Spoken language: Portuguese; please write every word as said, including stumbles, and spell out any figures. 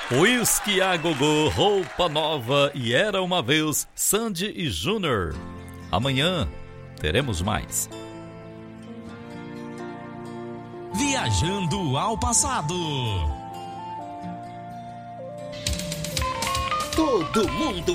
Whisky a Gogô, roupa nova e Era Uma Vez, Sandy e Júnior. Amanhã teremos mais. Viajando ao passado. Todo mundo